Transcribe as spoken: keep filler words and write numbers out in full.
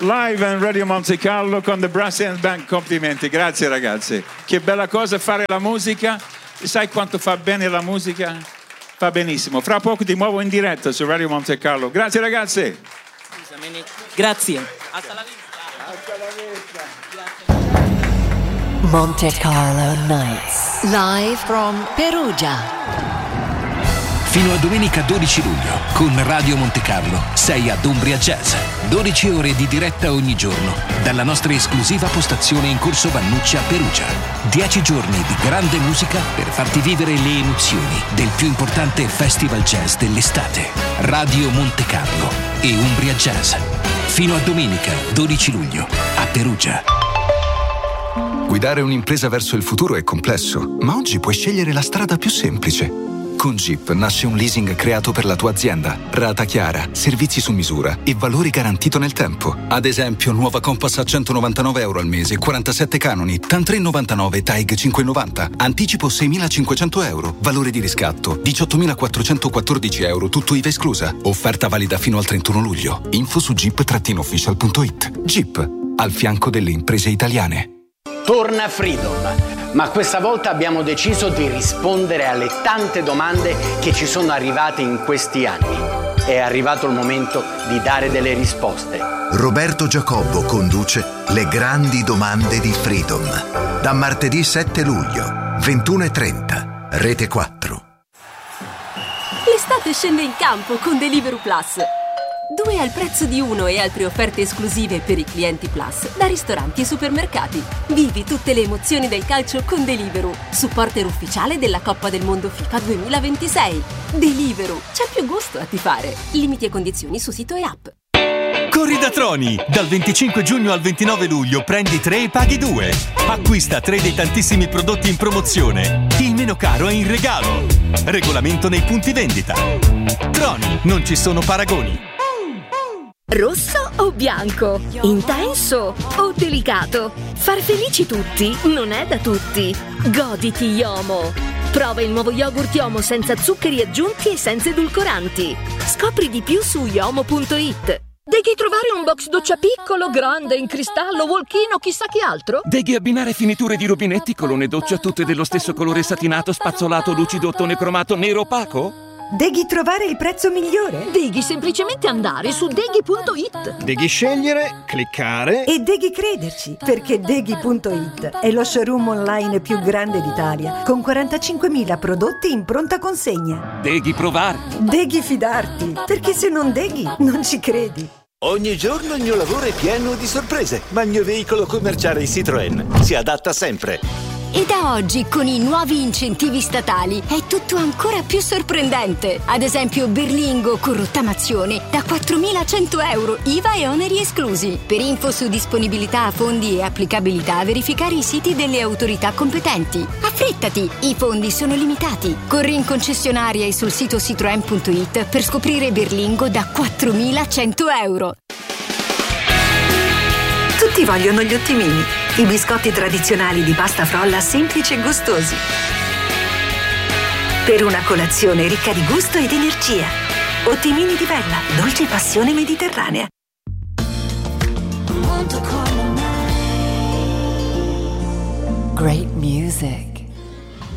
live in Radio Monte Carlo con The Brass Band. Complimenti, grazie ragazzi. Che bella cosa fare la musica. Sai quanto fa bene la musica? Fa benissimo. Fra poco di nuovo in diretta su Radio Monte Carlo. Grazie ragazzi. Grazie. Hasta la vista. Hasta la vista. Monte Carlo Nights, live from Perugia. Fino a domenica dodici luglio, con Radio Monte Carlo, sei ad Umbria Jazz. dodici ore di diretta ogni giorno, dalla nostra esclusiva postazione in Corso Vannucci a Perugia. dieci giorni di grande musica per farti vivere le emozioni del più importante festival jazz dell'estate. Radio Monte Carlo e Umbria Jazz. Fino a domenica dodici luglio, a Perugia. Guidare un'impresa verso il futuro è complesso, ma oggi puoi scegliere la strada più semplice. Con Jeep nasce un leasing creato per la tua azienda. Rata chiara, servizi su misura e valori garantito nel tempo. Ad esempio, nuova Compass a centonovantanove euro al mese, quarantasette canoni, TAN tre virgola novantanove, TAIG cinque virgola novanta. Anticipo seimilacinquecento euro. Valore di riscatto diciottomilaquattrocentoquattordici euro, tutto I V A esclusa. Offerta valida fino al trentuno luglio. Info su jeep official punto it. Jeep, al fianco delle imprese italiane. Torna Freedom, ma questa volta abbiamo deciso di rispondere alle tante domande che ci sono arrivate in questi anni. È arrivato il momento di dare delle risposte. Roberto Giacobbo conduce Le grandi domande di Freedom. Da martedì sette luglio, ventuno e trenta, Rete quattro. L'estate scende in campo con Deliveroo Plus. Due al prezzo di uno e altre offerte esclusive per i clienti Plus da ristoranti e supermercati. Vivi tutte le emozioni del calcio con Deliveroo, supporter ufficiale della Coppa del Mondo FIFA duemilaventisei. Deliveroo, c'è più gusto a tifare. Limiti e condizioni su sito e app. Corri da Troni! Dal venticinque giugno al ventinove luglio prendi tre e paghi due. Acquista tre dei tantissimi prodotti in promozione. Il meno caro è in regalo. Regolamento nei punti vendita. Troni, non ci sono paragoni. Rosso o bianco? Intenso o delicato? Far felici tutti non è da tutti. Goditi Yomo. Prova il nuovo yogurt Yomo senza zuccheri aggiunti e senza edulcoranti. Scopri di più su yomo punto it. Devi trovare un box doccia piccolo, grande, in cristallo, walk-in o chissà che altro? Devi abbinare finiture di rubinetti, colonne doccia tutte dello stesso colore satinato, spazzolato, lucido, ottone cromato, nero opaco? Devi trovare il prezzo migliore? Devi semplicemente andare su deghi punto it. Devi scegliere, cliccare e devi crederci, perché deghi punto it è lo showroom online più grande d'Italia, con quarantacinquemila prodotti in pronta consegna. Devi provare. Devi fidarti, perché se non deghi non ci credi. Ogni giorno il mio lavoro è pieno di sorprese, ma il mio veicolo commerciale Citroën si adatta sempre. E da oggi, con i nuovi incentivi statali, è tutto ancora più sorprendente. Ad esempio, Berlingo con rottamazione da quattromilacento euro, I V A e oneri esclusi. Per info su disponibilità, fondi e applicabilità, verificare i siti delle autorità competenti. Affrettati, i fondi sono limitati. Corri in concessionaria e sul sito citroen punto it per scoprire Berlingo da quattromilacento euro. Tutti vogliono gli ottimini, i biscotti tradizionali di pasta frolla semplici e gustosi. Per una colazione ricca di gusto ed energia. Ottimini di Bella, dolce passione mediterranea. Great music.